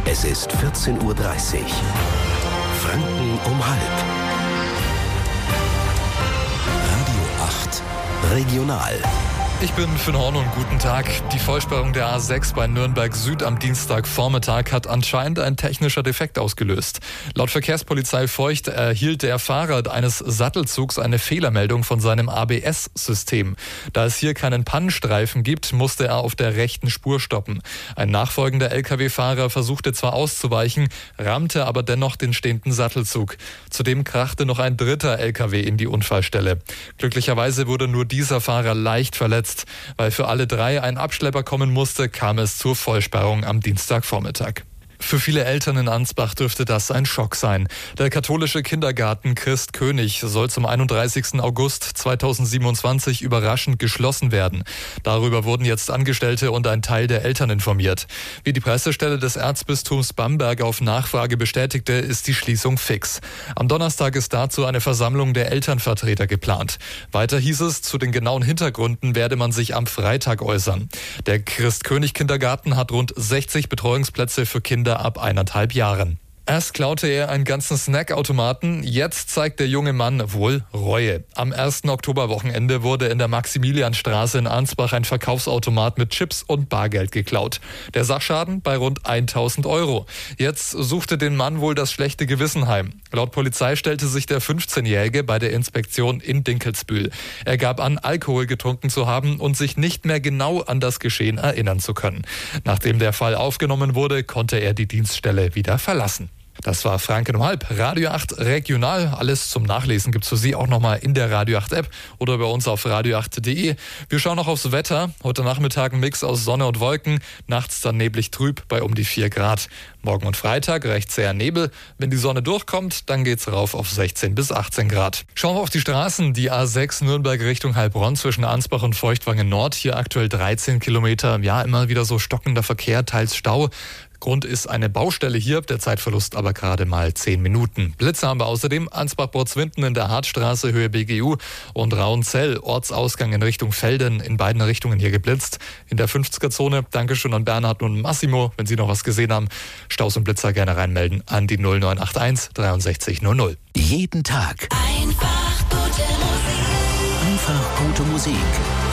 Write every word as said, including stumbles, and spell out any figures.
Es ist vierzehn Uhr dreißig. Franken um halb. Radio acht Regional. Ich bin Finn Horn und guten Tag. Die Vollsperrung der A sechs bei Nürnberg Süd am Dienstagvormittag hat anscheinend ein technischer Defekt ausgelöst. Laut Verkehrspolizei Feucht erhielt der Fahrer eines Sattelzugs eine Fehlermeldung von seinem A B S-System. Da es hier keinen Pannenstreifen gibt, musste er auf der rechten Spur stoppen. Ein nachfolgender L K W-Fahrer versuchte zwar auszuweichen, rammte aber dennoch den stehenden Sattelzug. Zudem krachte noch ein dritter L K W in die Unfallstelle. Glücklicherweise wurde nur dieser Fahrer leicht verletzt. Weil für alle drei ein Abschlepper kommen musste, kam es zur Vollsperrung am Dienstagvormittag. Für viele Eltern in Ansbach dürfte das ein Schock sein. Der katholische Kindergarten Christ König soll zum einunddreißigsten August zweitausendsiebenundzwanzig überraschend geschlossen werden. Darüber wurden jetzt Angestellte und ein Teil der Eltern informiert. Wie die Pressestelle des Erzbistums Bamberg auf Nachfrage bestätigte, ist die Schließung fix. Am Donnerstag ist dazu eine Versammlung der Elternvertreter geplant. Weiter hieß es, zu den genauen Hintergründen werde man sich am Freitag äußern. Der Christ König Kindergarten hat rund sechzig Betreuungsplätze für Kinder ab eineinhalb Jahren. Erst klaute er einen ganzen Snackautomaten, jetzt zeigt der junge Mann wohl Reue. Am ersten Oktoberwochenende wurde in der Maximilianstraße in Ansbach ein Verkaufsautomat mit Chips und Bargeld geklaut. Der Sachschaden bei rund tausend Euro. Jetzt suchte den Mann wohl das schlechte Gewissen heim. Laut Polizei stellte sich der fünfzehnjährige bei der Inspektion in Dinkelsbühl. Er gab an, Alkohol getrunken zu haben und sich nicht mehr genau an das Geschehen erinnern zu können. Nachdem der Fall aufgenommen wurde, konnte er die Dienststelle wieder verlassen. Das war Franken um halb, Radio acht Regional. Alles zum Nachlesen gibt's für Sie auch nochmal in der Radio acht App oder bei uns auf radio acht punkt de. Wir schauen noch aufs Wetter. Heute Nachmittag ein Mix aus Sonne und Wolken. Nachts dann neblig trüb bei um die vier Grad. Morgen und Freitag recht zäher Nebel. Wenn die Sonne durchkommt, dann geht's rauf auf sechzehn bis achtzehn Grad. Schauen wir auf die Straßen. Die A sechs Nürnberg Richtung Heilbronn zwischen Ansbach und Feuchtwangen Nord. Hier aktuell dreizehn Kilometer. Ja, immer wieder so stockender Verkehr, teils Stau. Grund ist eine Baustelle hier, der Zeitverlust aber gerade mal zehn Minuten. Blitze haben wir außerdem Ansbach-Borzwinden in der Hartstraße Höhe B G U und Rauenzell, Ortsausgang in Richtung Felden, in beiden Richtungen hier geblitzt. In der fünfziger-Zone, Dankeschön an Bernhard und Massimo, wenn Sie noch was gesehen haben, Staus und Blitzer gerne reinmelden an die null neun acht eins dreiundsechzig null null. Jeden Tag Einfach gute Musik. einfach gute Musik.